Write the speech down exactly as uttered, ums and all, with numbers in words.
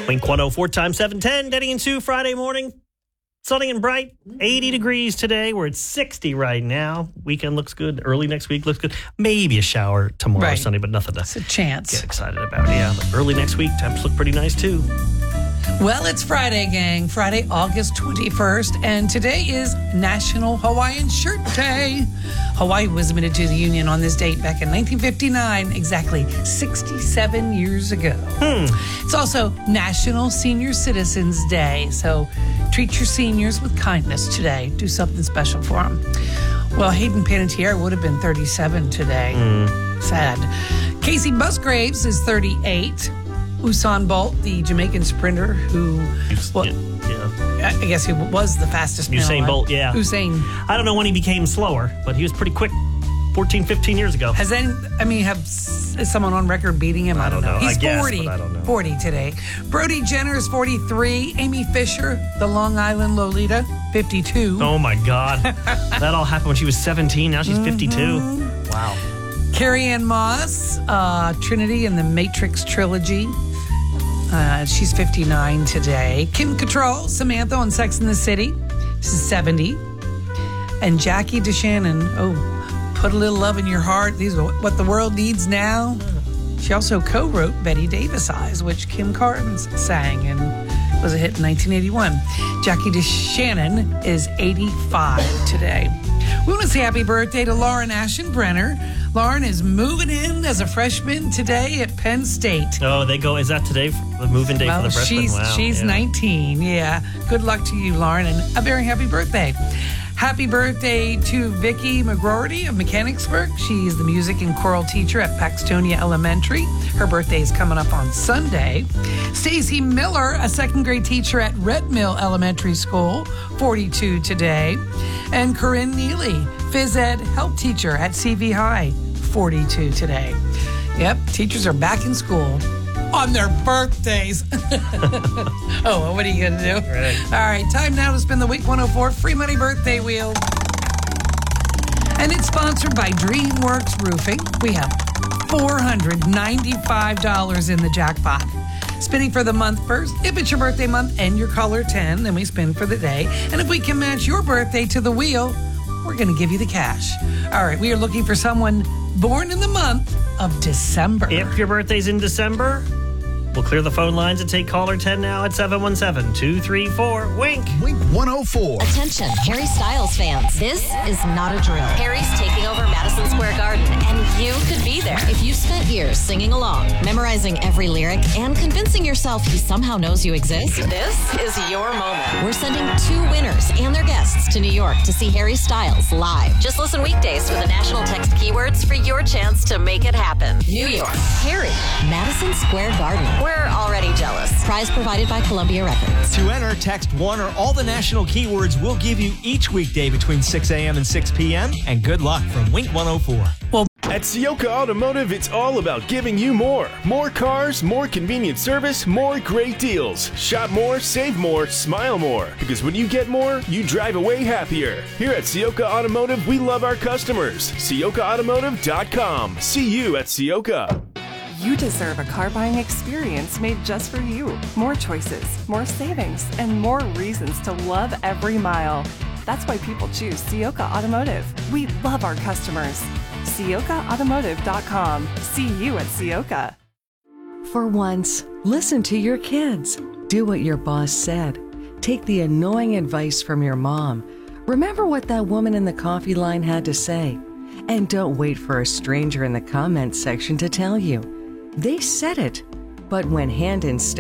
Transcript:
Wink one oh four times seven ten, Denny and Sue, Friday morning. Sunny and bright, eighty degrees today. We're at sixty right now. Weekend looks good. Early next week looks good. Maybe a shower tomorrow, Right. Sunday, but nothing to It's a chance. get excited about. Yeah, but early next week, temps look pretty nice too. Well, it's Friday, gang. Friday, August twenty-first, and today is National Hawaiian Shirt Day. Hawaii was admitted to the Union on this date back in nineteen fifty-nine, exactly sixty-seven years ago. Hmm. It's also National Senior Citizens Day, so treat your seniors with kindness today. Do something special for them. Well, Hayden Panettiere would have been thirty-seven today. Mm. Sad. Casey Musgraves is thirty-eight. Usain Bolt, the Jamaican sprinter who, well, Yeah, yeah. I guess he was the fastest man Usain alive. Bolt, yeah. Usain. I don't know when he became slower, but he was pretty quick fourteen, fifteen years ago. Has any, I mean, have is someone on record beating him? I, I don't know. He's I guess, forty. but I don't know. forty today. Brody Jenner is forty-three. Amy Fisher, the Long Island Lolita, fifty-two. Oh my God. That all happened when she was seventeen. Now she's fifty-two. Wow. Carrie Ann Moss, uh, Trinity in the Matrix trilogy. Uh, she's fifty-nine today. Kim Cattrall, Samantha on Sex and the City. She's seventy. And Jackie DeShannon, oh, Put a Little Love in Your Heart. These are what the world needs now. She also co-wrote Betty Davis Eyes, which Kim Carnes sang and was a hit in nineteen eighty-one. Jackie DeShannon is eighty-five today. We want to say happy birthday to Lauren Ashenbrenner. Lauren is moving in as a freshman today at Penn State. Oh, they go, is that today? The move-in day Well, for the freshmen? she's, Wow. she's yeah. nineteen, yeah. Good luck to you, Lauren, and a very happy birthday. Happy birthday to Vicki McGroarty of Mechanicsburg. She's the music and choral teacher at Paxtonia Elementary. Her birthday is coming up on Sunday. Stacy Miller, a second grade teacher at Red Mill Elementary School, forty-two today. And Corinne Neely, phys ed health teacher at C V High, forty-two today. Yep, teachers are back in school on their birthdays. Oh, well, what are you going to do? Right. All right, time now to spin the Week one oh four Free Money Birthday Wheel. And it's sponsored by DreamWorks Roofing. We have four hundred ninety-five dollars in the jackpot. Spinning for the month first. If it's your birthday month and your color ten, then we spin for the day. And if we can match your birthday to the wheel, we're going to give you the cash. All right, we are looking for someone born in the month of December. If your birthday's in December, we'll clear the phone lines and take caller ten now at seven one seven, two three four, wink. Wink one oh four. Attention, Harry Styles fans. This is not a drill. Harry's taking over Madison Square Garden, and you could be there. If you spent years singing along, memorizing every lyric, and convincing yourself he somehow knows you exist, this is your moment. We're sending two winners and their guests to New York to see Harry Styles live. Just listen weekdays for the national text keywords for your chance to make it happen. New York, Harry, Madison Square Garden. We're already jealous. Prize provided by Columbia Records. To enter, text one or all the national keywords we'll give you each weekday between six a.m. and six p.m. And good luck from Wink one oh four. At Ciocca Automotive, it's all about giving you more. More cars, more convenient service, more great deals. Shop more, save more, smile more. Because when you get more, you drive away happier. Here at Ciocca Automotive, we love our customers. Ciocca Automotive dot com. See you at Ciocca. You deserve a car buying experience made just for you. More choices, more savings, and more reasons to love every mile. That's why people choose Ciocca Automotive. We love our customers. Ciocca Automotive dot com. See you at Ciocca. For once, listen to your kids. Do what your boss said. Take the annoying advice from your mom. Remember what that woman in the coffee line had to say. And don't wait for a stranger in the comments section to tell you. They said it, but went hand in